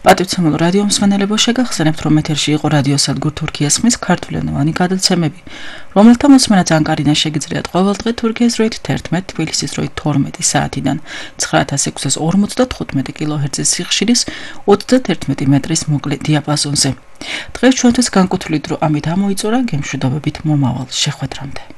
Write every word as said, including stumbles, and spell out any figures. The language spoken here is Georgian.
პატივცემულ რადიო მსმენელებო, შეგახსენებთ, რომ ეთერში იყო რადიოსადგურ თურქიას ხმის ქართულენოვანი გადაცემები, რომელთა მოსმენაც ანკარიდან შეგიძლიათ ყოველდღე თურქიის დროით თერთმეტ, თბილისის დროით თორმეტი საათიდან ცხრა ათას ექვსას ორმოცდათხუთმეტი კილოჰერცის სიხშირის ოცდათერთმეტი მეტრის მოკლე დიაპაზონზე. დღეს ჩვენთვის განკუთვნილი დრო ამით ამოიწურა, გემშვიდობებით მომავალ შეხვედრამდე.